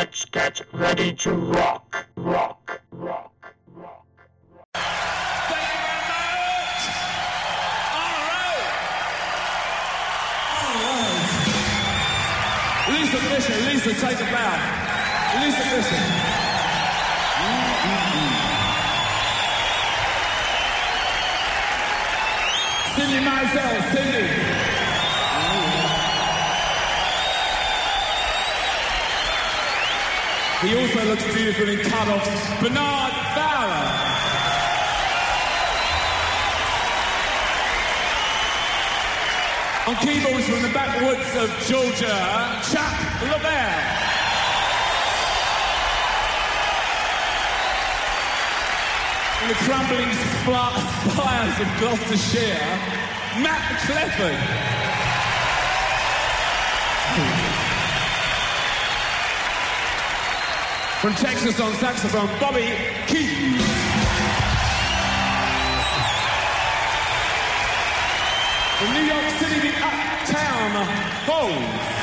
Let's get ready to rock, rock, rock, rock. Thank you very much. All right. Lisa Fisher, Lisa, take it back. Lisa Fisher. Cindy Mizell, Cindy. He also looks beautiful in cut-offs. Bernard Fowler. On keyboards from the backwoods of Georgia, Chuck LaBelle. In the crumbling spires of Gloucestershire, Matt Clifford. From Texas on saxophone, Bobby Keys. From New York City, the Uptown Hoes.